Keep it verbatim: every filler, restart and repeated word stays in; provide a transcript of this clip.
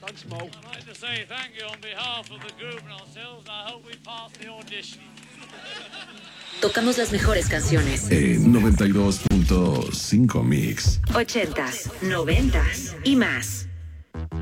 once more. I'd like to say thank you on behalf of the group and ourselves. I hope we pass the audition. Tocamos las mejores canciones. En noventa y dos punto cinco Mix. Ochentas, noventas y más.